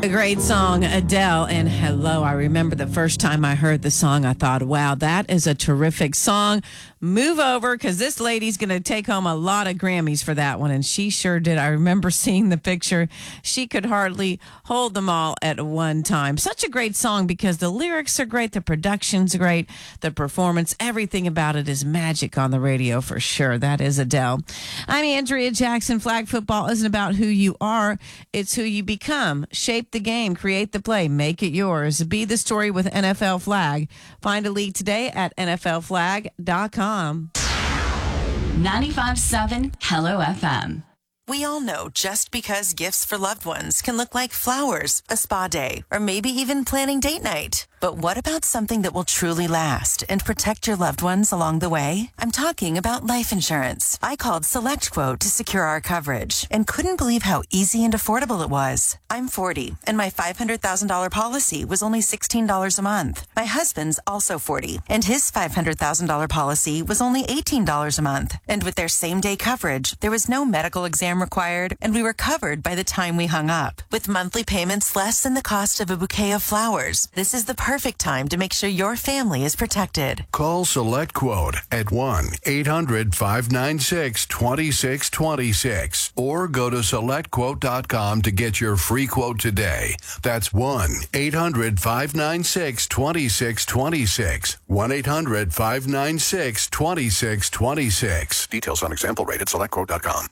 A great song, Adele, and Hello. I remember the first time I heard the song, I thought, wow, that is a terrific song. Move over, because this lady's going to take home a lot of Grammys for that one, and she sure did. I remember seeing the picture. She could hardly hold them all at one time. Such a great song because the lyrics are great, the production's great, the performance, everything about it is magic on the radio for sure. That is Adele. I'm Andrea Jackson. Flag football isn't about who you are, it's who you become. Shape the game, create the play, make it yours. Be the story with NFL Flag. Find a league today at nflflag.com. 95.7 Hello FM. We all know just because gifts for loved ones can look like flowers, a spa day, or maybe even planning date night. But what about something that will truly last and protect your loved ones along the way? I'm talking about life insurance. I called SelectQuote to secure our coverage and couldn't believe how easy and affordable it was. I'm 40, and my $500,000 policy was only $16 a month. My husband's also 40, and his $500,000 policy was only $18 a month. And with their same-day coverage, there was no medical exam required, and we were covered by the time we hung up. With monthly payments less than the cost of a bouquet of flowers, this is the perfect time to make sure your family is protected. Call SelectQuote at 1-800-596-2626 or go to SelectQuote.com to get your free quote today. That's 1-800-596-2626. 1-800-596-2626. Details on example rate at SelectQuote.com.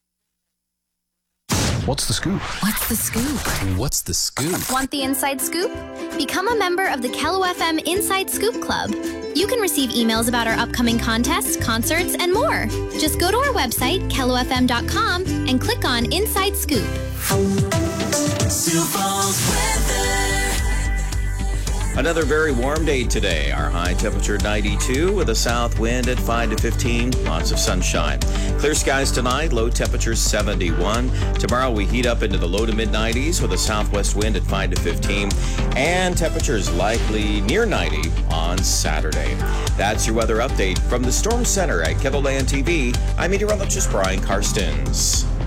What's the scoop? What's the scoop? What's the scoop? Want the inside scoop? Become a member of the Kello FM Inside Scoop Club. You can receive emails about our upcoming contests, concerts, and more. Just go to our website, kellofm.com, and click on Inside Scoop. Sioux Falls weather. Another very warm day today. Our high temperature 92 with a south wind at 5 to 15. Lots of sunshine. Clear skies tonight. Low temperature 71. Tomorrow we heat up into the low to mid 90s with a southwest wind at 5 to 15. And temperatures likely near 90 on Saturday. That's your weather update from the Storm Center at Kettleland TV. I'm meteorologist Brian Karstens.